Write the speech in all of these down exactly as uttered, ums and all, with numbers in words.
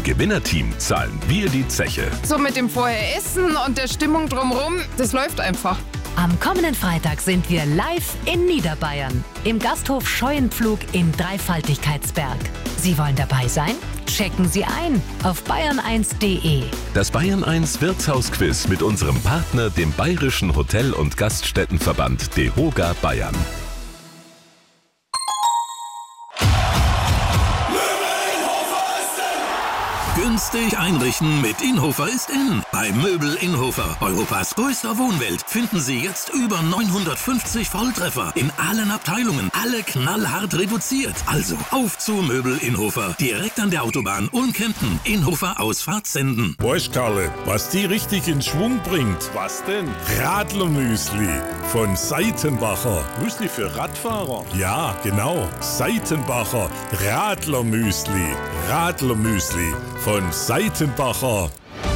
Gewinnerteam zahlen wir die Zeche. So mit dem vorher Essen und der Stimmung drumherum, das läuft einfach. Am kommenden Freitag sind wir live in Niederbayern im Gasthof Scheuenpflug im Dreifaltigkeitsberg. Sie wollen dabei sein? Checken Sie ein auf bayern eins punkt de. Das Bayern eins Wirtshausquiz mit unserem Partner, dem Bayerischen Hotel- und Gaststättenverband DEHOGA Bayern. Günstig einrichten mit Inhofer ist in. Bei Möbel Inhofer, Europas größter Wohnwelt, finden Sie jetzt über neunhundertfünfzig Volltreffer in allen Abteilungen, alle knallhart reduziert. Also auf zu Möbel Inhofer, direkt an der Autobahn Ulm-Kempten, Inhofer Ausfahrt Senden. Weißt Karle, was die richtig in Schwung bringt? Was denn? Radlermüsli von Seitenbacher. Müsli für Radfahrer? Ja, genau. Seitenbacher Radlermüsli. Radlermüsli von Seitenbacher.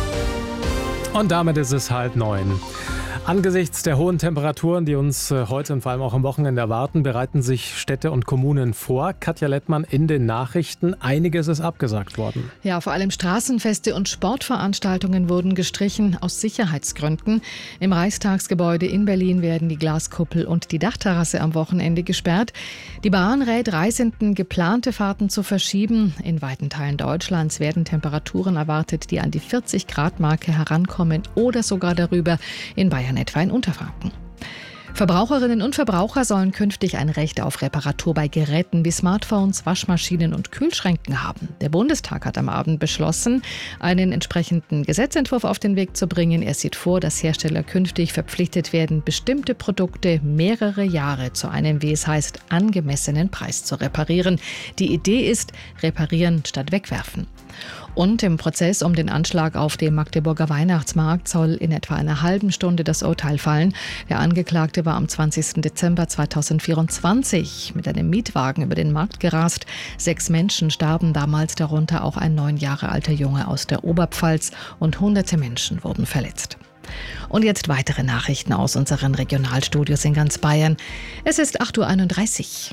Und damit ist es halb neun. Angesichts der hohen Temperaturen, die uns heute und vor allem auch am Wochenende erwarten, bereiten sich Städte und Kommunen vor. Katja Lettmann in den Nachrichten. Einiges ist abgesagt worden. Ja, vor allem Straßenfeste und Sportveranstaltungen wurden gestrichen aus Sicherheitsgründen. Im Reichstagsgebäude in Berlin werden die Glaskuppel und die Dachterrasse am Wochenende gesperrt. Die Bahn rät Reisenden, geplante Fahrten zu verschieben. In weiten Teilen Deutschlands werden Temperaturen erwartet, die an die vierzig Grad Marke herankommen oder sogar darüber. In Bayern etwa in Unterfranken. Verbraucherinnen und Verbraucher sollen künftig ein Recht auf Reparatur bei Geräten wie Smartphones, Waschmaschinen und Kühlschränken haben. Der Bundestag hat am Abend beschlossen, einen entsprechenden Gesetzentwurf auf den Weg zu bringen. Er sieht vor, dass Hersteller künftig verpflichtet werden, bestimmte Produkte mehrere Jahre zu einem, wie es heißt, angemessenen Preis zu reparieren. Die Idee ist, reparieren statt wegwerfen. Und im Prozess um den Anschlag auf dem Magdeburger Weihnachtsmarkt soll in etwa einer halben Stunde das Urteil fallen. Der Angeklagte war am zwanzigsten Dezember zweitausendvierundzwanzig mit einem Mietwagen über den Markt gerast. Sechs Menschen starben damals, darunter auch ein neun Jahre alter Junge aus der Oberpfalz, und hunderte Menschen wurden verletzt. Und jetzt weitere Nachrichten aus unseren Regionalstudios in ganz Bayern. Es ist acht Uhr einunddreißig.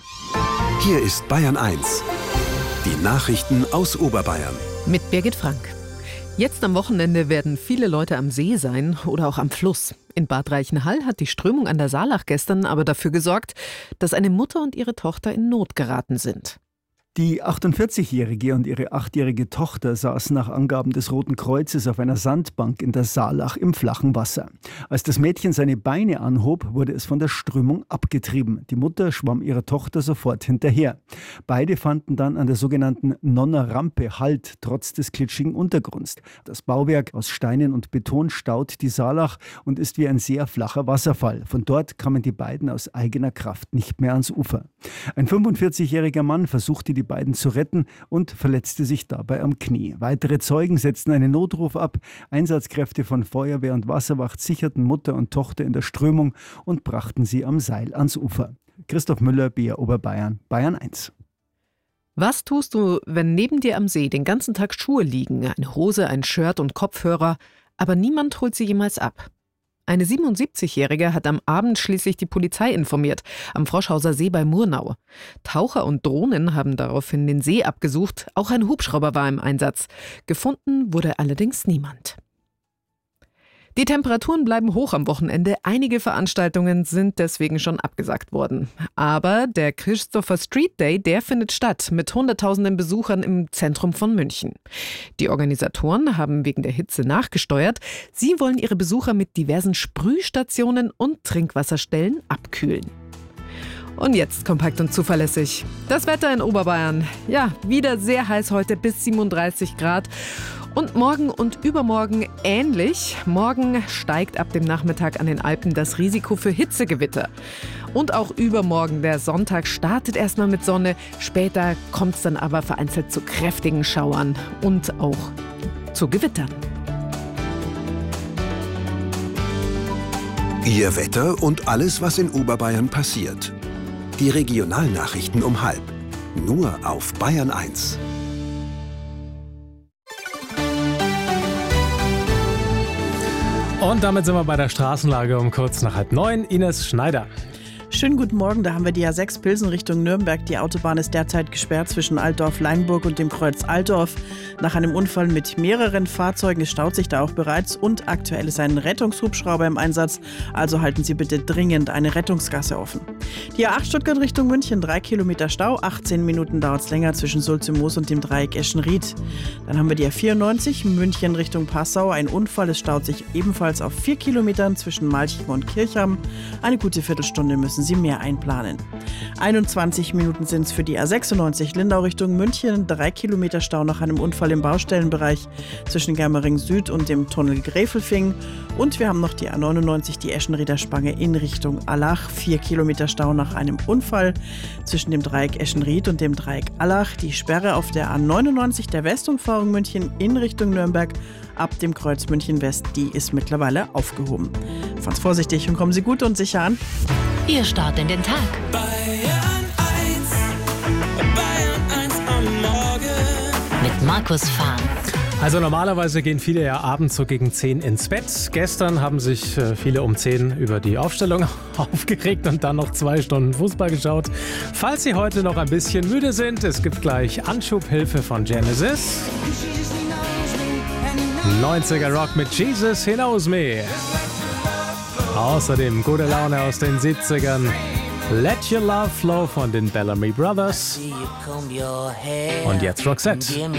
Hier ist Bayern eins. Die Nachrichten aus Oberbayern. Mit Birgit Frank. Jetzt am Wochenende werden viele Leute am See sein oder auch am Fluss. In Bad Reichenhall hat die Strömung an der Saalach gestern aber dafür gesorgt, dass eine Mutter und ihre Tochter in Not geraten sind. Die achtundvierzigjährige und ihre achtjährige Tochter saßen nach Angaben des Roten Kreuzes auf einer Sandbank in der Saalach im flachen Wasser. Als das Mädchen seine Beine anhob, wurde es von der Strömung abgetrieben. Die Mutter schwamm ihrer Tochter sofort hinterher. Beide fanden dann an der sogenannten Nonner Rampe Halt, trotz des glitschigen Untergrunds. Das Bauwerk aus Steinen und Beton staut die Saalach und ist wie ein sehr flacher Wasserfall. Von dort kamen die beiden aus eigener Kraft nicht mehr ans Ufer. Ein fünfundvierzigjähriger Mann versuchte, die beiden zu retten und verletzte sich dabei am Knie. Weitere Zeugen setzten einen Notruf ab. Einsatzkräfte von Feuerwehr und Wasserwacht sicherten Mutter und Tochter in der Strömung und brachten sie am Seil ans Ufer. Christoph Müller, B R Oberbayern, Bayern eins. Was tust du, wenn neben dir am See den ganzen Tag Schuhe liegen, eine Hose, ein Shirt und Kopfhörer, aber niemand holt sie jemals ab? Eine siebenundsiebzigjährige hat am Abend schließlich die Polizei informiert, am Froschhauser See bei Murnau. Taucher und Drohnen haben daraufhin den See abgesucht, auch ein Hubschrauber war im Einsatz. Gefunden wurde allerdings niemand. Die Temperaturen bleiben hoch am Wochenende. Einige Veranstaltungen sind deswegen schon abgesagt worden. Aber der Christopher Street Day, der findet statt mit hunderttausenden Besuchern im Zentrum von München. Die Organisatoren haben wegen der Hitze nachgesteuert. Sie wollen ihre Besucher mit diversen Sprühstationen und Trinkwasserstellen abkühlen. Und jetzt kompakt und zuverlässig. Das Wetter in Oberbayern. Ja, wieder sehr heiß heute, bis siebenunddreißig Grad. Und morgen und übermorgen ähnlich. Morgen steigt ab dem Nachmittag an den Alpen das Risiko für Hitzegewitter. Und auch übermorgen, der Sonntag, startet erstmal mit Sonne. Später kommt es dann aber vereinzelt zu kräftigen Schauern und auch zu Gewittern. Ihr Wetter und alles, was in Oberbayern passiert. Die Regionalnachrichten um halb. Nur auf Bayern eins. Und damit sind wir bei der Straßenlage um kurz nach halb neun. Ines Schneider. Schönen guten Morgen, da haben wir die A sechs Pilsen Richtung Nürnberg. Die Autobahn ist derzeit gesperrt zwischen Altdorf-Leinburg und dem Kreuz Altdorf. Nach einem Unfall mit mehreren Fahrzeugen, es staut sich da auch bereits und aktuell ist ein Rettungshubschrauber im Einsatz. Also halten Sie bitte dringend eine Rettungsgasse offen. Die A acht Stuttgart Richtung München, drei Kilometer Stau, achtzehn Minuten dauert es länger zwischen Sulze-Moos und dem Dreieck Eschenried. Dann haben wir die A vierundneunzig München Richtung Passau, ein Unfall, es staut sich ebenfalls auf vier Kilometern zwischen Malching und Kirchham. Eine gute Viertelstunde müssen Sie mehr einplanen. einundzwanzig Minuten sind es für die A sechsundneunzig Lindau Richtung München, drei Kilometer Stau nach einem Unfall im Baustellenbereich zwischen Germering Süd und dem Tunnel Gräfelfing. Und wir haben noch die A neunundneunzig, die Eschenrieder Spange in Richtung Allach, vier Kilometer Stau nach einem Unfall zwischen dem Dreieck Eschenried und dem Dreieck Allach. Die Sperre auf der A neunundneunzig der Westumfahrung München in Richtung Nürnberg ab dem Kreuz München West, die ist mittlerweile aufgehoben. Fahren Sie vorsichtig und kommen Sie gut und sicher an. Ihr Start in den Tag. Bayern eins, Bayern eins am Morgen. Mit Markus Fahr. Also normalerweise gehen viele ja abends so gegen zehn ins Bett. Gestern haben sich äh, viele um zehn über die Aufstellung aufgeregt und dann noch zwei Stunden Fußball geschaut. Falls Sie heute noch ein bisschen müde sind, es gibt gleich Anschubhilfe von Genesis. neunziger Rock mit Jesus, He Knows Me. Außerdem gute Laune aus den siebzigern. Let Your Love Flow von den Bellamy Brothers. Und jetzt Roxette.